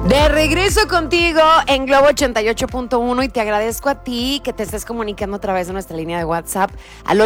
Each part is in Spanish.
De regreso contigo en Globo 88.1 y te agradezco a ti que te estés comunicando a través de nuestra línea de WhatsApp al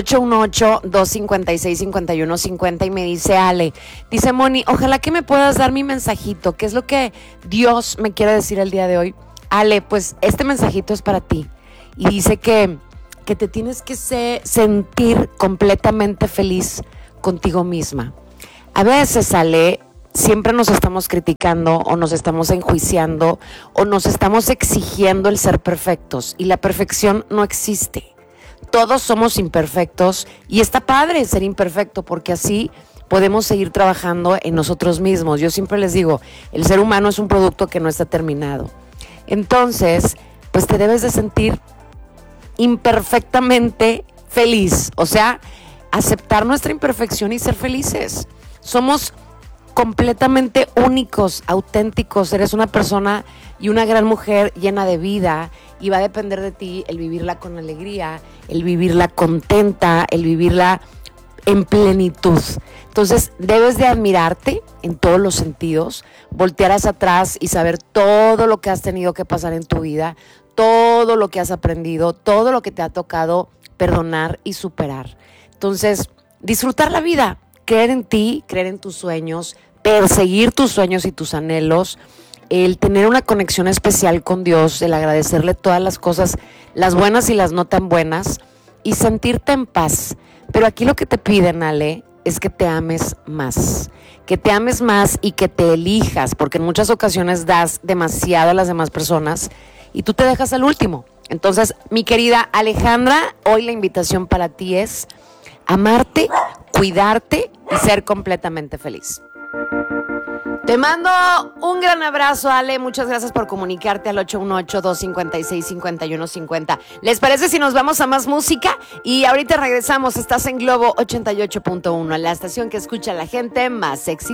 818-256-5150 y me dice Ale, dice Moni, ojalá que me puedas dar mi mensajito, ¿qué es lo que Dios me quiere decir el día de hoy? Ale, pues este mensajito es para ti y dice que te tienes que sentir completamente feliz contigo misma. A veces, Ale, siempre nos estamos criticando o nos estamos enjuiciando o nos estamos exigiendo el ser perfectos y la perfección no existe. Todos somos imperfectos y está padre ser imperfecto porque así podemos seguir trabajando en nosotros mismos. Yo siempre les digo, el ser humano es un producto que no está terminado. Entonces, pues te debes de sentir imperfectamente feliz, o sea, aceptar nuestra imperfección y ser felices. Somos completamente únicos, auténticos, eres una persona y una gran mujer llena de vida y va a depender de ti el vivirla con alegría, el vivirla contenta, el vivirla en plenitud. Entonces debes de admirarte en todos los sentidos, voltear hacia atrás y saber todo lo que has tenido que pasar en tu vida, todo lo que has aprendido, todo lo que te ha tocado perdonar y superar. Entonces, disfrutar la vida, creer en ti, creer en tus sueños, perseguir tus sueños y tus anhelos, el tener una conexión especial con Dios, el agradecerle todas las cosas, las buenas y las no tan buenas, y sentirte en paz. Pero aquí lo que te piden, Ale, es que te ames más y que te elijas, porque en muchas ocasiones das demasiado a las demás personas y tú te dejas al último. Entonces, mi querida Alejandra, hoy la invitación para ti es amarte, cuidarte y ser completamente feliz. Te mando un gran abrazo, Ale. Muchas gracias por comunicarte al 818-256-5150. ¿Les parece si nos vamos a más música? Y ahorita regresamos. Estás en Globo 88.1, la estación que escucha a la gente más sexy.